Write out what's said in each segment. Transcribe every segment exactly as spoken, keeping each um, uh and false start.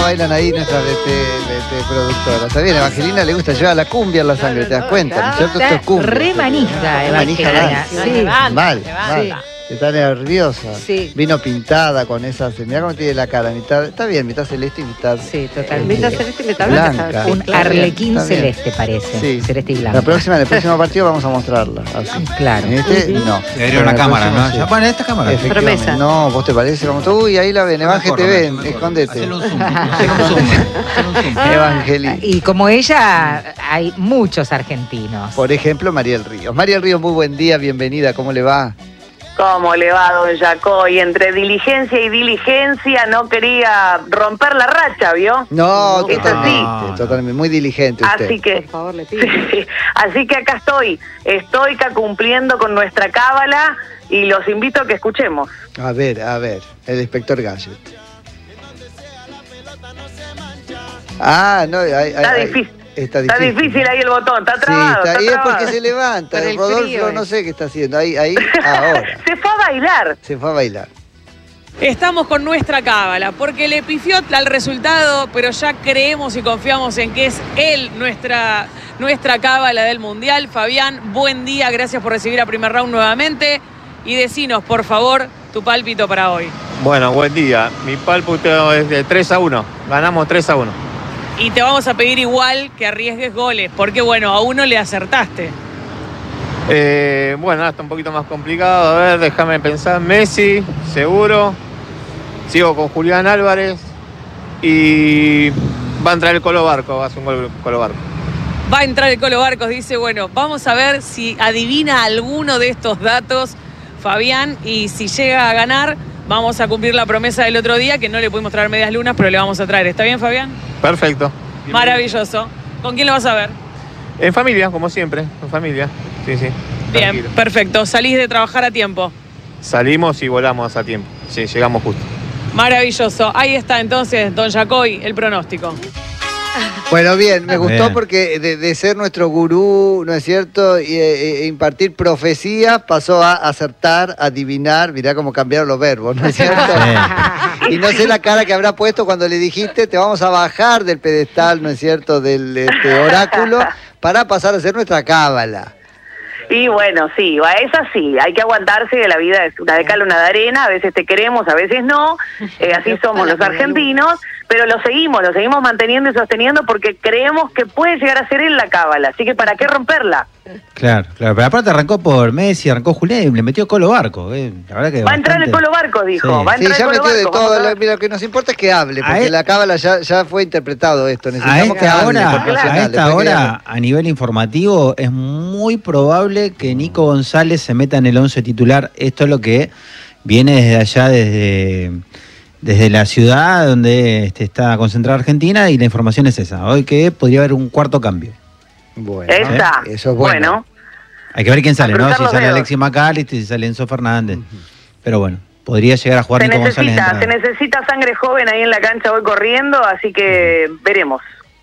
bailan ahí nuestras este, este, productoras. Está bien, a Evangelina le gusta llevar la cumbia en la sangre, ¿te das cuenta? ¿No es cierto? Esto es cumbia. Re manija, Evangelina. Sí, mal, mal. Está nerviosa. Sí. Vino pintada con esas. Mirá cómo tiene la cara. Mitad, está bien, mitad celeste y mitad. Sí, totalmente. Mitad celeste y mitad blanca. Un arlequín celeste parece. Sí. Celeste y blanco. La próxima, en el próximo partido vamos a mostrarla. Así. Claro. En este, no. Le dieron una cámara, ¿no? Ya ponen esta cámara. Promesa. No, vos te parece como tú. Uy, ahí la ven. Evange te ven. Escondete. Hacele un zoom. Hacele un zoom. Evangelina. Y como ella, hay muchos argentinos. Por ejemplo, Mariel Ríos. Mariel Ríos, muy buen día. Bienvenida. ¿Cómo le va? ¿Cómo le va, don Yacoy? Entre diligencia y diligencia no quería romper la racha, ¿vio? No, Eso totalmente, sí. totalmente, muy diligente usted. Así que, por favor, le pido. Sí, así que acá estoy, estoy acá cumpliendo con nuestra cábala y los invito a que escuchemos. A ver, a ver, el inspector Gadget. Ah, no, hay, hay, Está hay, difícil. Está difícil. Está difícil ahí el botón, está trabado. Sí, está, está y es trabado. porque se levanta. Con el Rodolfo frío, no eh. sé qué está haciendo. Ahí, ahí, ahora. Se fue a bailar. Se fue a bailar. Estamos con nuestra cábala, porque le pifió al resultado, pero ya creemos y confiamos en que es él nuestra, nuestra cábala del Mundial. Fabián, buen día, gracias por recibir a Primer Round nuevamente. Y decinos, por favor, tu pálpito para hoy. Bueno, buen día. Mi pálpito es de tres a uno. Ganamos tres a uno. Y te vamos a pedir igual que arriesgues goles, porque bueno, a uno le acertaste. Eh, bueno, está un poquito más complicado. A ver, déjame pensar. Messi, seguro. Sigo con Julián Álvarez. Y va a entrar el Colo Barco, va a ser un gol Colo Barco. Va a entrar el Colo Barcos, dice, bueno, vamos a ver si adivina alguno de estos datos, Fabián, y si llega a ganar, vamos a cumplir la promesa del otro día, que no le pudimos traer medias lunas, pero le vamos a traer. ¿Está bien, Fabián? Perfecto. Maravilloso. ¿Con quién lo vas a ver? En familia, como siempre, en familia. Sí, sí. Bien, Tranquilo. perfecto. Salís de trabajar a tiempo. Salimos y volamos a tiempo. Sí, llegamos justo. Maravilloso. Ahí está entonces, don Yacoy, el pronóstico. Bueno, bien, me gustó Bien. porque de, de ser nuestro gurú, ¿no es cierto? Y e, e impartir profecías, pasó a acertar, adivinar. Mirá cómo cambiaron los verbos, ¿no es cierto? Sí. Y no sé la cara que habrá puesto cuando le dijiste, te vamos a bajar del pedestal, ¿no es cierto?, del este, oráculo, para pasar a ser nuestra cábala. Y bueno, sí, es así, hay que aguantarse, que la vida es una de cal, una de arena, a veces te queremos, a veces no, eh, así somos los argentinos, pero lo seguimos, lo seguimos manteniendo y sosteniendo porque creemos que puede llegar a ser él la cábala, así que ¿para qué romperla? Claro, claro. Pero aparte arrancó por Messi, arrancó Julián y le metió Colo Barco. Eh. La verdad que Va a entrar el bastante... Colo Barco, dijo, Sí. va a Sí, entrar ya el Colo metió de Barco. todo. vamos a Lo, ver. mira, lo que nos importa es que hable, A porque él- la cábala ya, ya fue interpretado esto. A Necesitamos que esta hable. hora, por a nacional, esta después que hora, hable. a nivel informativo, es muy probable que Nico González se meta en el once titular. Esto es lo que viene desde allá, desde, desde la ciudad donde este, está concentrada Argentina, y la información es esa. Hoy que podría haber un cuarto cambio. Bueno, Esa, eso es bueno. bueno. Hay que ver quién sale, A ¿no? cruzar Si los sale dedos. Alexis McAllister, si sale Enzo Fernández. Pero bueno, podría llegar a jugar Se Nico González. de necesita, se entrada. necesita sangre joven ahí en la cancha hoy corriendo, así que veremos.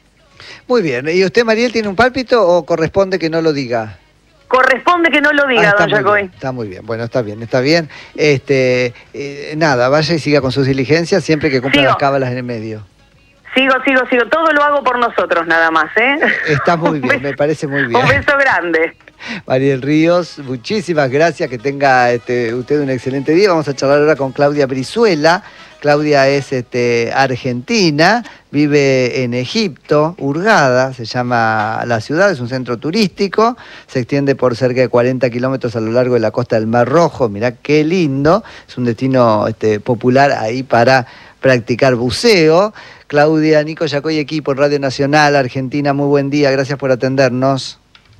Muy bien. ¿Y usted, Mariel, tiene un pálpito o corresponde que no lo diga? Corresponde que no lo Ah, diga, está don muy Yacoy. bien, está muy bien. Bueno, está bien, está bien. Este, eh, nada, vaya y siga con sus diligencias siempre que cumpla Sigo. las cábalas en el medio. Sigo, sigo, sigo. Todo lo hago por nosotros nada más, ¿eh? Está muy Un bien, beso- me parece muy bien. Un beso grande. Mariel Ríos, muchísimas gracias, que tenga este, usted un excelente día. Vamos a charlar ahora con Claudia Brizuela. Claudia es este, argentina, vive en Egipto, Hurghada, se llama la ciudad, es un centro turístico, se extiende por cerca de cuarenta kilómetros a lo largo de la costa del Mar Rojo. Mirá qué lindo, es un destino este, popular ahí para practicar buceo. Claudia, Nico Yacoy, equipo en Radio Nacional, Argentina, muy buen día, gracias por atendernos.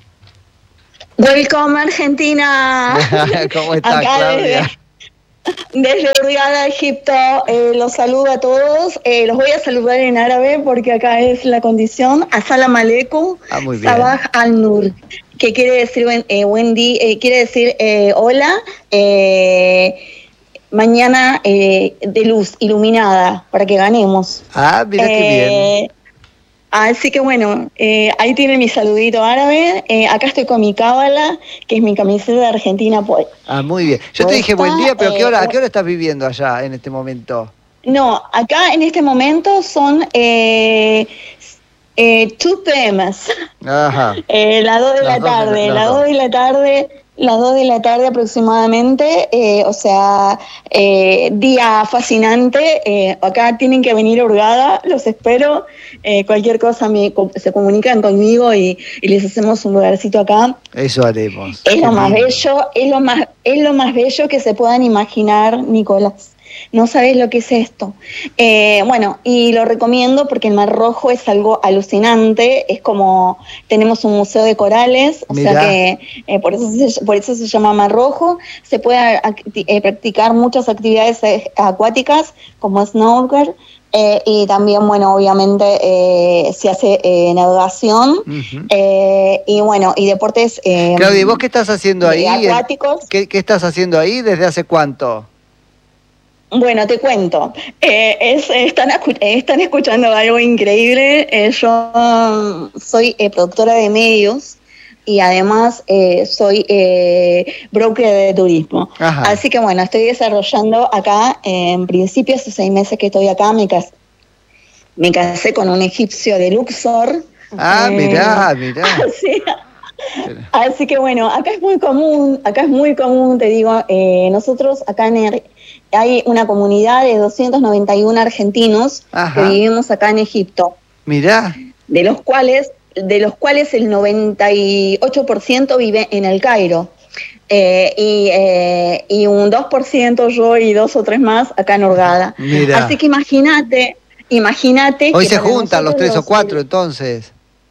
Welcome Argentina. ¿Cómo estás, Acá Claudia? Desde, desde Hurghada, Egipto, eh, los saludo a todos. Eh, los voy a saludar en árabe porque acá es la condición. Assalam alaikum, Ah, muy bien. Sabah al-Nur, que quiere decir buen, eh, buen día, eh, quiere decir eh, hola, eh, mañana eh, de luz iluminada para que ganemos. Ah, mira qué bien. Eh, Así que bueno, eh, ahí tiene mi saludito árabe. Eh, acá estoy con mi cábala, que es mi camiseta de Argentina. Pues. Ah, muy bien. Yo te Pues dije buen está, día, pero ¿qué hora, eh, ¿a qué hora estás viviendo allá en este momento? No, acá en este momento son eh, eh, dos pe eme. Ajá. Eh, las dos de Las la dos de la- tarde, las las dos. dos de la tarde, las dos de la tarde aproximadamente, eh, o sea, eh, día fascinante, eh, acá tienen que venir a Hurgada, los espero, eh, cualquier cosa me, se comunican conmigo y, y les hacemos un lugarcito acá. Eso haremos. Es Qué lo más lindo. bello, es lo más, es lo más bello que se puedan imaginar, Nicolás. No sabes lo que es esto. Eh, bueno, y lo recomiendo porque el Mar Rojo es algo alucinante. Es como, tenemos un museo de corales, o Mirá. sea que eh, por, eso se, por eso se llama Mar Rojo. Se puede acti- eh, practicar muchas actividades eh, acuáticas como snorkel. Eh, y también, bueno, obviamente eh, se hace eh, navegación. Ujú. eh, y bueno, y deportes eh, Claudia, ¿y vos qué estás haciendo de ahí? acuáticos. ¿Qué, qué estás haciendo ahí? ¿Desde hace cuánto? Bueno, te cuento. Eh, es, están, escu- eh, están escuchando algo increíble. Eh, yo soy eh, productora de medios y además eh, soy eh, broker de turismo. Ajá. Así que bueno, estoy desarrollando acá, eh, en principio hace seis meses que estoy acá, me, cas- me casé con un egipcio de Luxor. Ah, Eh, mirá, mirá. Así, así que bueno, acá es muy común, acá es muy común, te digo, eh, nosotros acá en el, hay una comunidad de doscientos noventa y uno argentinos Ajá. que vivimos acá en Egipto, Mirá. de los cuales, de los cuales el noventa y ocho por ciento vive en el Cairo. Eh, y, eh, y un dos por ciento yo y dos o tres más acá en Hurgada. Mirá. Así que imagínate, imagínate Hoy que se para juntan los nosotros tres o cuatro, entonces.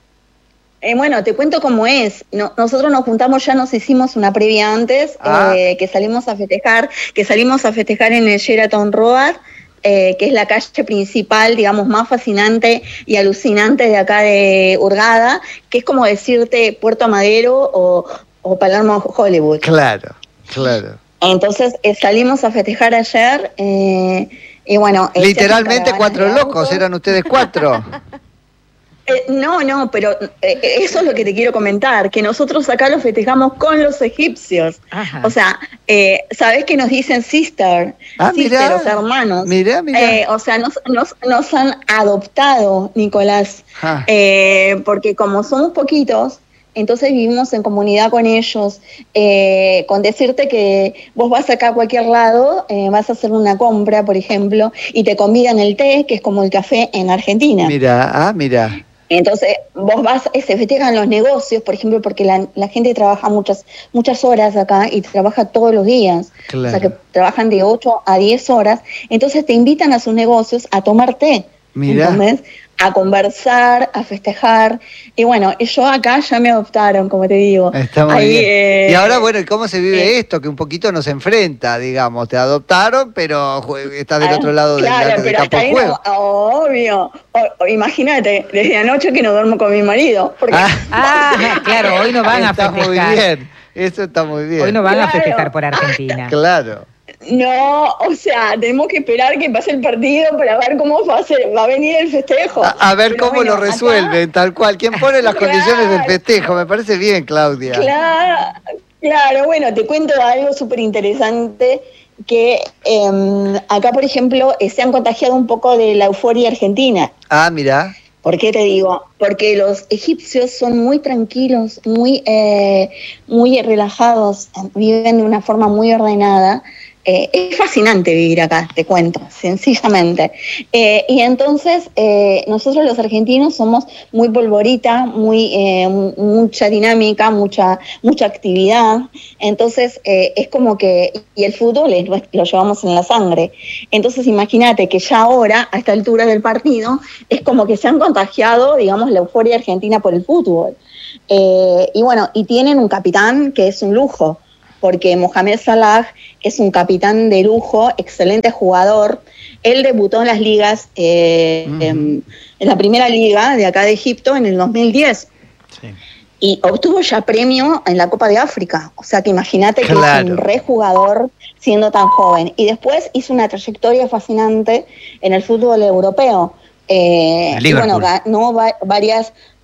Eh, bueno, te cuento cómo es. No- nosotros nos juntamos, ya nos hicimos una previa antes, Ah. eh, que salimos a festejar, que salimos a festejar en el Sheraton Road, eh, que es la calle principal, digamos, más fascinante y alucinante de acá de Hurgada, que es como decirte Puerto Madero o, o Palermo Hollywood. Claro, claro. Entonces eh, salimos a festejar ayer eh, y bueno... eh, se hacen Literalmente caravanas cuatro de locos, autos. eran ustedes cuatro. Eh, no, no, pero eh, eso es lo que te quiero comentar, que nosotros acá lo festejamos con los egipcios. Ajá. O sea, eh, ¿sabés que nos dicen sister? Ah, sister, mirá. o sea, hermanos. Mirá, mirá. Eh, o sea, nos, nos, nos han adoptado, Nicolás, Ah. eh, porque como somos poquitos, entonces vivimos en comunidad con ellos. Eh, con decirte que vos vas acá a cualquier lado, eh, vas a hacer una compra, por ejemplo, y te convidan el té, que es como el café en Argentina. Mirá, ah, mirá. Entonces, vos vas, eh, se festejan los negocios, por ejemplo, porque la, la gente trabaja muchas muchas horas acá y trabaja todos los días. Claro. O sea, que trabajan de ocho a diez horas. Entonces, te invitan a sus negocios a tomar té. Mirá. ¿Entendés? A conversar, a festejar. Y bueno, y yo acá ya me adoptaron, como te digo. Está muy Ahí, bien. eh, Y ahora, bueno, ¿y cómo se vive eh, esto? Que un poquito nos enfrenta, digamos. Te adoptaron, pero jue- estás del Ah, otro lado del, claro, del pero campo hasta de ahí juego. no, obvio. O- o imagínate, desde anoche que no duermo con mi marido. Porque Ah. Ah, claro, hoy no van a Está muy festejar. bien. Eso está muy bien. Hoy no van a Claro. festejar por Argentina. Claro. no, o sea, tenemos que esperar que pase el partido para ver cómo va a, ser, va a venir el festejo. A, a ver Pero cómo bueno, lo resuelven, tal cual. ¿Quién pone las Claro. condiciones del festejo? Me parece bien, Claudia. Acá, claro, claro, bueno, te cuento algo súper interesante que eh, acá, por ejemplo, eh, se han contagiado un poco de la euforia argentina. Ah, mirá. ¿Por qué te digo? Porque los egipcios son muy tranquilos, muy, eh, muy relajados, viven de una forma muy ordenada. Eh, es fascinante vivir acá, te cuento, sencillamente. Eh, y entonces eh, nosotros los argentinos somos muy polvorita, muy eh, mucha dinámica, mucha mucha actividad. Entonces eh, es como que, y el fútbol es, lo llevamos en la sangre. Entonces imagínate que ya ahora, a esta altura del partido, es como que se han contagiado, digamos, la euforia argentina por el fútbol. Eh, y bueno, y tienen un capitán que es un lujo, porque Mohamed Salah es un capitán de lujo, excelente jugador. Él debutó en las ligas, eh, Mm. en, en la primera liga de acá de Egipto en el dos mil diez. Sí. Y obtuvo ya premio en la Copa de África. O sea que imagínate que Claro. es un rejugador siendo tan joven. Y después hizo una trayectoria fascinante en el fútbol europeo. Eh, y Liverpool. bueno, ganó va- varias...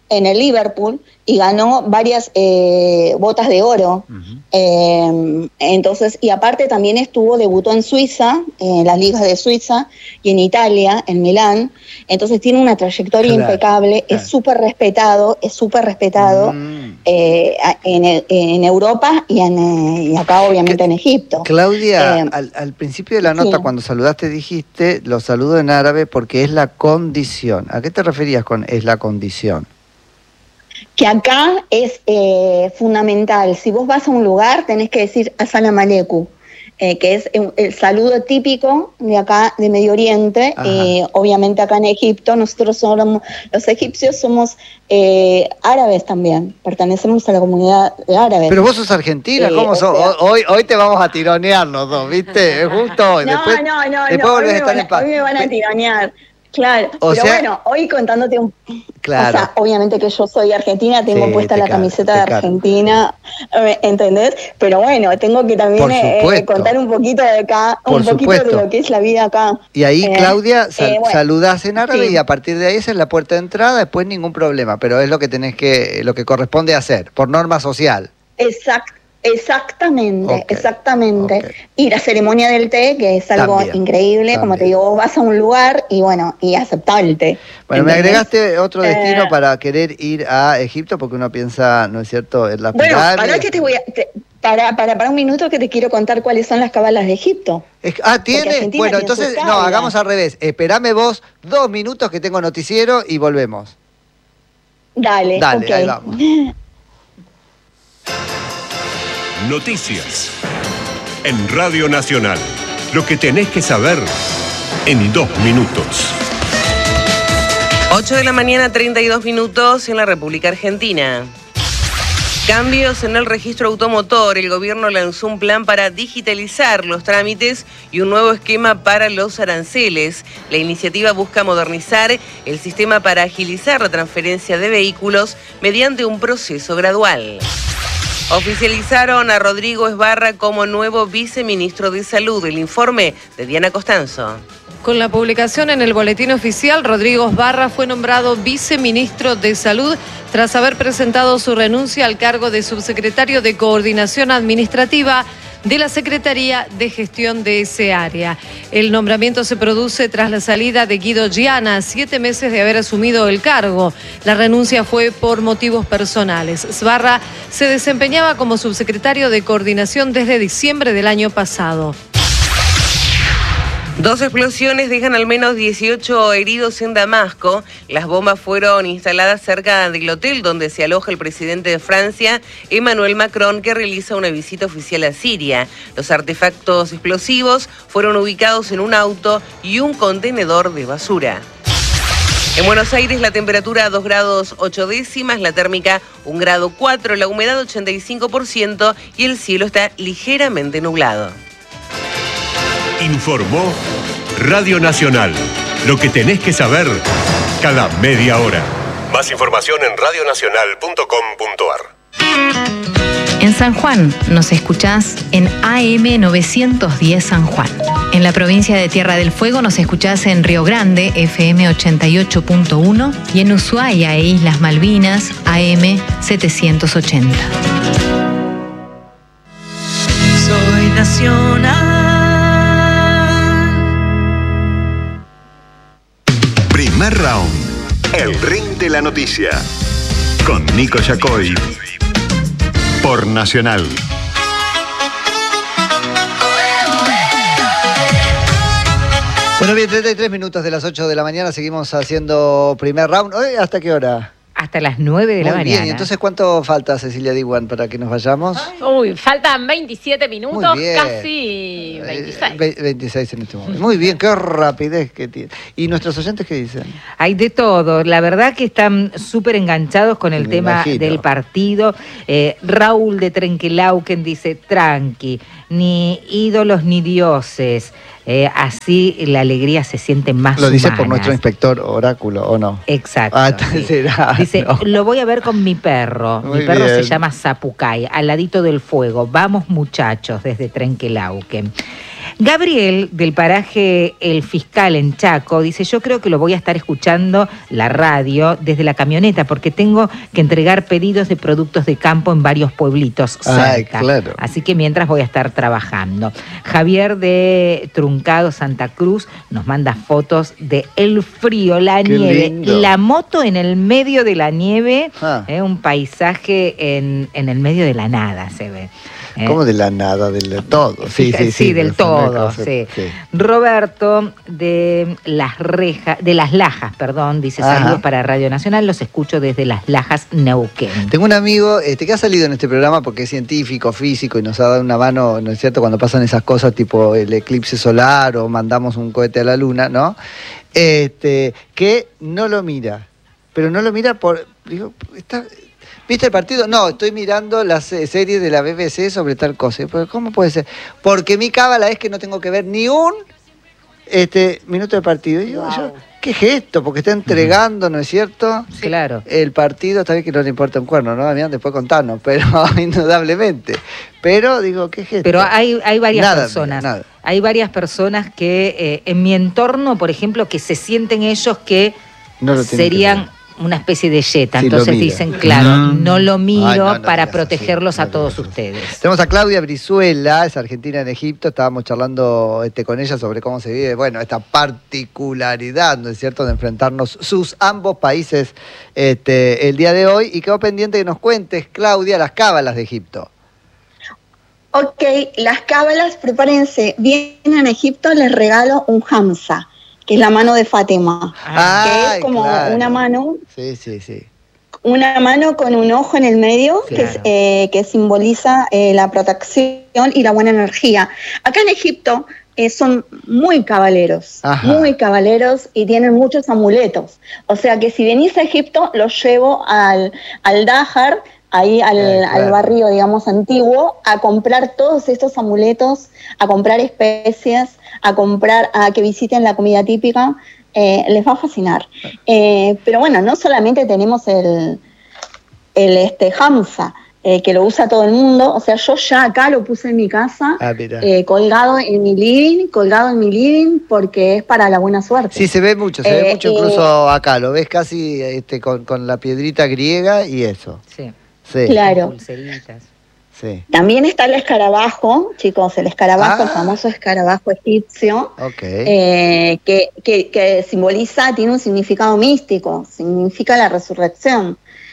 en el Liverpool y ganó varias eh, botas de oro. Uh-huh. eh, entonces, y aparte también estuvo, debutó en Suiza, en las ligas de Suiza y en Italia, en Milán. Entonces tiene una trayectoria claro, impecable, claro. es súper respetado, es súper respetado mm. eh, en, en Europa y, en, y acá obviamente en Egipto. Claudia, eh, al, al principio de la nota sí. cuando saludaste dijiste, lo saludo en árabe porque es la condición. ¿A qué te referías con es la condición? Que acá es eh, fundamental. Si vos vas a un lugar, tenés que decir Assalam Aleikum, eh, que es el, el saludo típico de acá, de Medio Oriente. Eh, obviamente acá en Egipto, nosotros somos, los egipcios somos eh, árabes también, pertenecemos a la comunidad de árabes. Pero vos sos argentina, eh, ¿cómo sos? Sea, hoy, hoy te vamos a tironear los dos, ¿viste? Justo hoy. No, después, no, no, después no, volvés hoy, a estar me en paz. Hoy me van a tironear. Claro, o pero sea, bueno, hoy contándote un... Claro. O sea, obviamente que yo soy argentina, tengo sí, puesta la caro, camiseta de Argentina, ¿entendés? Pero bueno, tengo que también eh, contar un poquito de acá, Por un poquito supuesto. de lo que es la vida acá. Y ahí, eh, eh, Claudia, sal, bueno, saludás en árabe sí. y a partir de ahí esa es la puerta de entrada, después ningún problema, pero es lo que tenés que, lo que corresponde hacer, por norma social. Exacto. Exactamente, okay. exactamente. Okay. Y la ceremonia del té, que es algo también, increíble, también. como te digo, vos vas a un lugar y bueno, y aceptar el té. Bueno, ¿entendés? Me agregaste otro destino eh, para querer ir a Egipto, porque uno piensa, ¿no es cierto?, en la bueno, pirámide. para que te voy a, te, para, para, para un minuto que te quiero contar cuáles son las cabalas de Egipto. Es, ah, ¿tiene? Bueno, entonces, no, hagamos al revés. Esperame vos dos minutos que tengo noticiero y volvemos. Dale, Dale, okay. ahí vamos. Noticias en Radio Nacional. Lo que tenés que saber en dos minutos. ocho de la mañana, treinta y dos minutos en la República Argentina. Cambios en el registro automotor. El gobierno lanzó un plan para digitalizar los trámites y un nuevo esquema para los aranceles. La iniciativa busca modernizar el sistema para agilizar la transferencia de vehículos mediante un proceso gradual. Oficializaron a Rodrigo Esbarra como nuevo viceministro de Salud. El informe de Diana Costanzo. Con la publicación en el boletín oficial, Rodrigo Esbarra fue nombrado viceministro de Salud tras haber presentado su renuncia al cargo de subsecretario de Coordinación Administrativa de la Secretaría de Gestión de ese área. El nombramiento se produce tras la salida de Guido Giana, siete meses de haber asumido el cargo. La renuncia fue por motivos personales. Esbarra se desempeñaba como subsecretario de Coordinación desde diciembre del año pasado. Dos explosiones dejan al menos dieciocho heridos en Damasco. Las bombas fueron instaladas cerca del hotel donde se aloja el presidente de Francia, Emmanuel Macron, que realiza una visita oficial a Siria. Los artefactos explosivos fueron ubicados en un auto y un contenedor de basura. En Buenos Aires la temperatura a dos grados ocho décimas, la térmica un grado cuatro, la humedad ochenta y cinco por ciento y el cielo está ligeramente nublado. Informó Radio Nacional. Lo que tenés que saber cada media hora. Más información en radio nacional punto com punto a r. En San Juan nos escuchás en A M novecientos diez San Juan. En la provincia de Tierra del Fuego nos escuchás en Río Grande, F M ochenta y ocho punto uno, y en Ushuaia e Islas Malvinas, A M setecientos ochenta. Soy nacional. Primer round. El ring de la noticia. Con Nico Yacoy. Por Nacional. Bueno, bien, treinta y tres minutos de las ocho de la mañana. Seguimos haciendo primer round. ¿Hoy hasta qué hora? Hasta las nueve de la Muy mañana. bien, y entonces ¿cuánto falta, Cecilia Diwan, para que nos vayamos? Uy, faltan veintisiete minutos, Muy bien. casi veintiséis. Eh, veintiséis en este momento. Muy bien, qué rapidez que tiene. ¿Y nuestros oyentes qué dicen? Hay de todo. La verdad que están súper enganchados con el Me tema imagino. del partido. Eh, Raúl de Trenquelauquen dice, tranqui, ni ídolos ni dioses. Eh, así la alegría se siente más Lo dice humanas. por nuestro inspector Oráculo, ¿o no? Exacto. Ah, entonces sí. será, Dice, no. lo voy a ver con mi perro. Muy mi perro bien. se llama Zapucay, al ladito del fuego. Vamos muchachos, desde Trenquelauquen. Gabriel, del paraje El Fiscal en Chaco, dice, yo creo que lo voy a estar escuchando la radio desde la camioneta porque tengo que entregar pedidos de productos de campo en varios pueblitos cerca. Ay, claro. Así que mientras voy a estar trabajando. Javier de Truncado, Santa Cruz, nos manda fotos de el frío, la Qué nieve, lindo. la moto en el medio de la nieve, Ah. eh, un paisaje en, en el medio de la nada se ve. ¿eh? ¿Cómo de la nada? Del todo. Sí, sí, sí. del todo, sí. Roberto de las rejas, de las Lajas, perdón, dice Ajá. saludos para Radio Nacional, los escucho desde las Lajas, Neuquén. Tengo un amigo este, que ha salido en este programa porque es científico, físico y nos ha dado una mano, ¿no es cierto?, cuando pasan esas cosas tipo el eclipse solar o mandamos un cohete a la luna, ¿no? Este, que no lo mira, pero no lo mira por... Digo, está... ¿Viste el partido? No, estoy mirando las eh, series de la B B C sobre tal cosa. Pero ¿cómo puede ser? Porque mi cábala es que no tengo que ver ni un este, minuto de partido. Y digo, Wow. yo, ¿qué gesto? Porque está entregando, ¿no es cierto? Claro. El partido, está bien que no le importa un cuerno, ¿no? Damián, después contarnos, pero indudablemente. Pero digo, ¿qué gesto? Pero hay, hay varias Nada, personas. nada. Hay varias personas que eh, en mi entorno, por ejemplo, que se sienten ellos que No lo tienen que serían una especie de yeta. Sí, lo Entonces mira. dicen, claro, Mm. no lo miro Ay, no, no para digas protegerlos a todos ustedes. Tenemos a Claudia Brizuela, es argentina en Egipto, estábamos charlando este, con ella sobre cómo se vive, bueno, esta particularidad, ¿no es cierto?, de enfrentarnos sus ambos países este, el día de hoy, y quedó pendiente que nos cuentes, Claudia, las cábalas de Egipto. Ok, las cábalas, prepárense. Vienen a Egipto, les regalo un hamsa, que es la mano de Fátima. Ah, que es como claro. una mano, Sí, sí, sí. una mano con un ojo en el medio, que, es, Claro. eh, que simboliza eh, la protección y la buena energía. Acá en Egipto eh, son muy cabaleros, Ajá. muy cabaleros y tienen muchos amuletos. O sea que si venís a Egipto, los llevo al, al Dájar, ahí al, Eh, claro. al barrio, digamos, antiguo, a comprar todos estos amuletos, a comprar especias, a comprar, a que visiten la comida típica, eh, les va a fascinar. Eh, pero bueno, no solamente tenemos el, el este, hamsa, eh, que lo usa todo el mundo, o sea, yo ya acá lo puse en mi casa, Ah, mira. eh, colgado en mi living, colgado en mi living, porque es para la buena suerte. Sí, se ve mucho, se ve Eh, mucho eh, incluso acá, lo ves casi este, con, con la piedrita griega y eso. Sí. Sí. Claro. Pulseritas. Sí. También está el escarabajo, chicos, el escarabajo, Ah. el famoso escarabajo egipcio, Ok. eh, que, que, que simboliza, tiene un significado místico, significa la resurrección,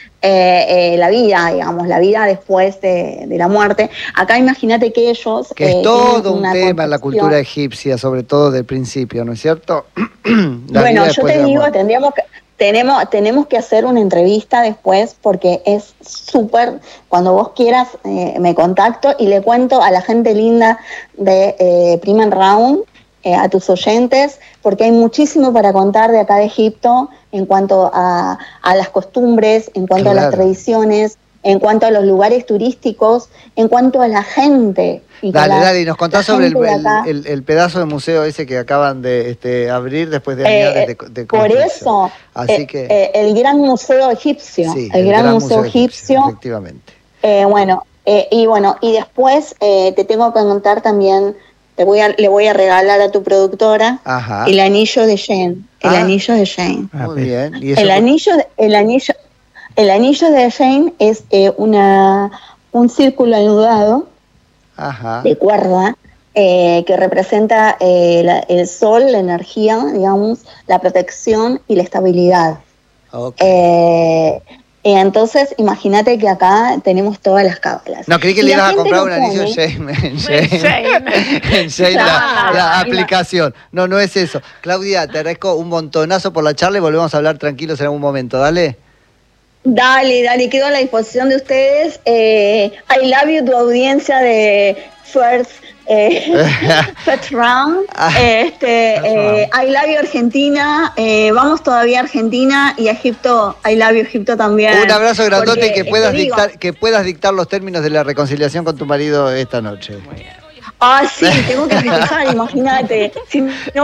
eh, eh, la vida, digamos, la vida después de, de la muerte. Acá imagínate que ellos... Que es eh, todo tienen un una tema en la concepción- cultura egipcia, sobre todo del principio, ¿no es cierto? La Bueno, vida yo después te de la digo, muerte. tendríamos que, tenemos, tenemos que hacer una entrevista después porque es súper, cuando vos quieras eh, me contacto y le cuento a la gente linda de eh, Prima Round, eh, a tus oyentes, porque hay muchísimo para contar de acá de Egipto en cuanto a, a las costumbres, en cuanto a las Claro. tradiciones, en cuanto a los lugares turísticos, en cuanto a la gente. Y que Dale, la- dale, y nos contás la sobre el, gente de el- acá- el- el pedazo de museo ese que acaban de este, abrir después de Eh, años de, de Por construcción. eso, Así eh, que, eh, el Gran Museo Egipcio, sí, el, Gran, Museo, Egipcio, efectivamente. eh, bueno, eh, y bueno, y después eh, te tengo que contar también, te voy a, le voy a regalar a tu productora Ajá. el anillo de Jane, el Ah. anillo de Jane. Muy bien. ¿Y eso El cu- anillo, el anillo, el anillo de Jane es eh, una un círculo anudado Ajá. de cuerda eh, que representa eh, la- el sol, la energía, digamos, la protección y la estabilidad. Ok. Eh, y entonces, imagínate que acá tenemos todas las cábalas. No, creí que Y le la ibas a gente comprar lo un anillo en pone- Shane. En Shane, Shane. en Shane, la, Claro. la aplicación. No, no es eso. Claudia, te agradezco un montonazo por la charla y volvemos a hablar tranquilos en algún momento. Dale. Dale, dale, quedo a la disposición de ustedes. Eh, I love you, tu audiencia de First, eh, first Round. Este, eh, I love you, Argentina. Eh, vamos todavía a Argentina y a Egipto. I love you, Egipto también. Un abrazo grandote Porque, y que puedas te digo, dictar, que puedas dictar los términos de la reconciliación con tu marido esta noche. Ah, sí, tengo que festejar, imagínate. Si no